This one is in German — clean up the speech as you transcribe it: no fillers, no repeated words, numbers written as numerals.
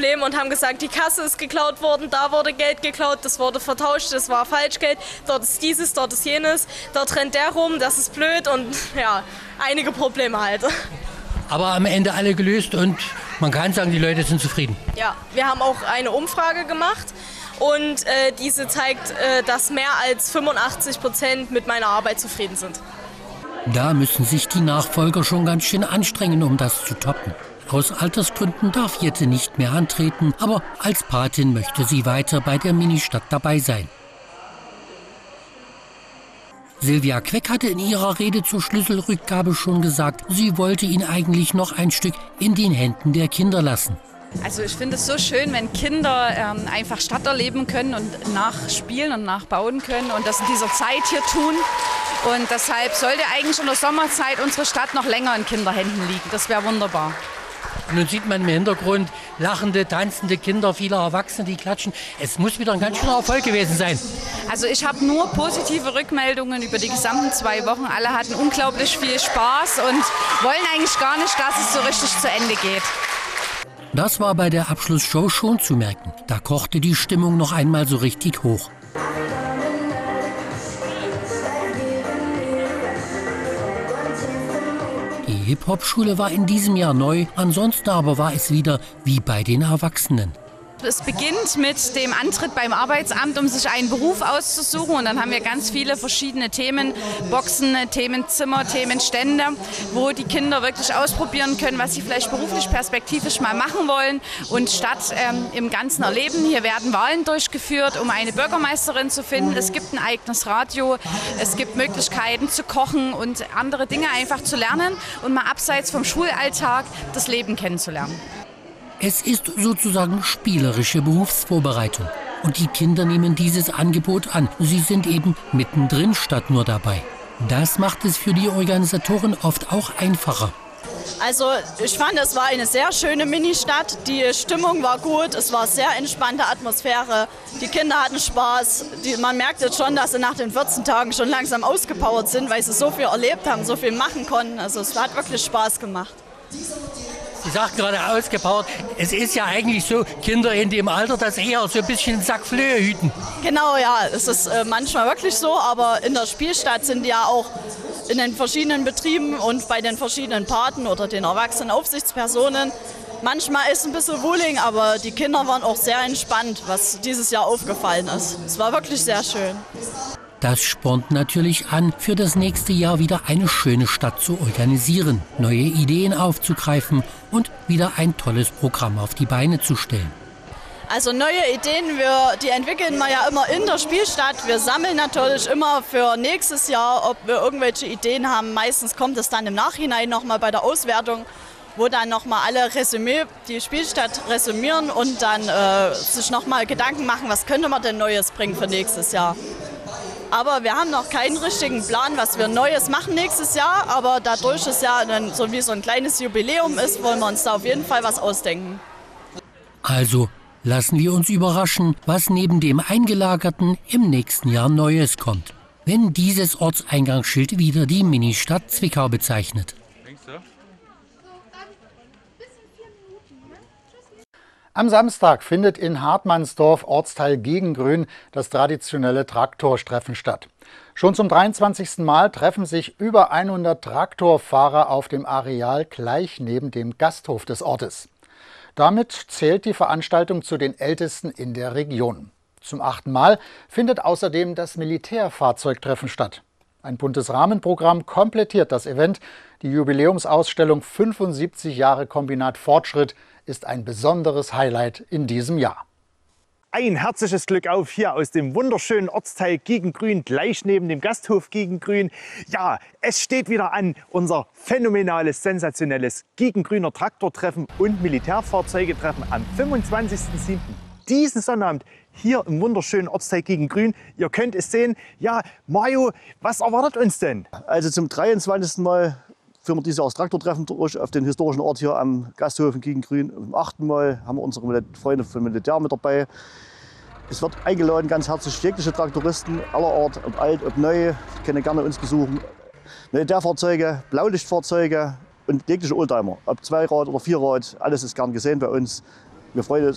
Problem und haben gesagt, die Kasse ist geklaut worden, da wurde Geld geklaut, das wurde vertauscht, das war Falschgeld, dort ist dieses, dort ist jenes, dort rennt der rum, das ist blöd und ja, einige Probleme halt. Aber am Ende alle gelöst und man kann sagen, die Leute sind zufrieden. Ja, wir haben auch eine Umfrage gemacht und diese zeigt, dass mehr als 85% mit meiner Arbeit zufrieden sind. Da müssen sich die Nachfolger schon ganz schön anstrengen, um das zu toppen. Aus Altersgründen darf Jette nicht mehr antreten, aber als Patin möchte sie weiter bei der Ministadt dabei sein. Silvia Queck hatte in ihrer Rede zur Schlüsselrückgabe schon gesagt, sie wollte ihn eigentlich noch ein Stück in den Händen der Kinder lassen. Also ich finde es so schön, wenn Kinder einfach Stadt erleben können und nachspielen und nachbauen können und das in dieser Zeit hier tun. Und deshalb sollte eigentlich in der Sommerzeit unsere Stadt noch länger in Kinderhänden liegen. Das wäre wunderbar. Nun sieht man im Hintergrund lachende, tanzende Kinder, viele Erwachsene, die klatschen. Es muss wieder ein ganz schöner Erfolg gewesen sein. Also ich habe nur positive Rückmeldungen über die gesamten 2 Wochen. Alle hatten unglaublich viel Spaß und wollen eigentlich gar nicht, dass es so richtig zu Ende geht. Das war bei der Abschlussshow schon zu merken. Da kochte die Stimmung noch einmal so richtig hoch. Die Hip-Hop-Schule war in diesem Jahr neu, ansonsten aber war es wieder wie bei den Erwachsenen. Es beginnt mit dem Antritt beim Arbeitsamt, um sich einen Beruf auszusuchen. Und dann haben wir ganz viele verschiedene Themen, Boxen, Themenzimmer, Themenstände, wo die Kinder wirklich ausprobieren können, was sie vielleicht beruflich perspektivisch mal machen wollen und Stadt im Ganzen erleben. Hier werden Wahlen durchgeführt, um eine Bürgermeisterin zu finden. Es gibt ein eigenes Radio, es gibt Möglichkeiten zu kochen und andere Dinge einfach zu lernen und mal abseits vom Schulalltag das Leben kennenzulernen. Es ist sozusagen spielerische Berufsvorbereitung. Und die Kinder nehmen dieses Angebot an. Sie sind eben mittendrin statt nur dabei. Das macht es für die Organisatoren oft auch einfacher. Also ich fand, es war eine sehr schöne Ministadt. Die Stimmung war gut, es war sehr entspannte Atmosphäre. Die Kinder hatten Spaß. Man merkt jetzt schon, dass sie nach den 14 Tagen schon langsam ausgepowert sind, weil sie so viel erlebt haben, so viel machen konnten. Also es hat wirklich Spaß gemacht. Sie sagt gerade ausgepowert, es ist ja eigentlich so, Kinder in dem Alter, das eher so ein bisschen einen Sack Flöhe hüten. Genau, ja, es ist manchmal wirklich so, aber in der Spielstadt sind die ja auch in den verschiedenen Betrieben und bei den verschiedenen Paten oder den erwachsenen Aufsichtspersonen. Manchmal ist ein bisschen Wuling, aber die Kinder waren auch sehr entspannt, was dieses Jahr aufgefallen ist. Es war wirklich sehr schön. Das spornt natürlich an, für das nächste Jahr wieder eine schöne Stadt zu organisieren, neue Ideen aufzugreifen und wieder ein tolles Programm auf die Beine zu stellen. Also neue Ideen, die entwickeln wir ja immer in der Spielstadt. Wir sammeln natürlich immer für nächstes Jahr, ob wir irgendwelche Ideen haben. Meistens kommt es dann im Nachhinein nochmal bei der Auswertung, wo dann nochmal alle die Spielstadt resümieren und dann sich nochmal Gedanken machen, was könnte man denn Neues bringen für nächstes Jahr. Aber wir haben noch keinen richtigen Plan, was wir Neues machen nächstes Jahr. Aber dadurch es ja so wie so ein kleines Jubiläum ist, wollen wir uns da auf jeden Fall was ausdenken. Also lassen wir uns überraschen, was neben dem Eingelagerten im nächsten Jahr Neues kommt. Wenn dieses Ortseingangsschild wieder die Ministadt Zwickau bezeichnet. Am Samstag findet in Hartmannsdorf, Ortsteil Gegengrün, das traditionelle Traktortreffen statt. Schon zum 23. Mal treffen sich über 100 Traktorfahrer auf dem Areal gleich neben dem Gasthof des Ortes. Damit zählt die Veranstaltung zu den ältesten in der Region. Zum 8. Mal findet außerdem das Militärfahrzeugtreffen statt. Ein buntes Rahmenprogramm komplettiert das Event. Die Jubiläumsausstellung 75 Jahre Kombinat Fortschritt ist ein besonderes Highlight in diesem Jahr. Ein herzliches Glück auf hier aus dem wunderschönen Ortsteil Gegengrün, gleich neben dem Gasthof Gegengrün. Ja, es steht wieder an, unser phänomenales, sensationelles Gegengrüner Traktortreffen und Militärfahrzeugetreffen am 25.07. diesen Sonnabend hier im wunderschönen Ortsteil Gegengrün. Ihr könnt es sehen. Ja, Mario, was erwartet uns denn? Also zum 23. Mal führen wir dieses Jahr das Traktortreffen durch auf den historischen Ort hier am Gasthof in Gegengrün. Am 8. Mal haben wir unsere Freunde vom Militär mit dabei. Es wird eingeladen, ganz herzlich jegliche Traktoristen aller Art, ob alt, ob neu, können gerne uns besuchen. Militärfahrzeuge, Blaulichtfahrzeuge und jegliche Oldtimer, ob Zweirad oder Vierrad, alles ist gern gesehen bei uns. Wir freuen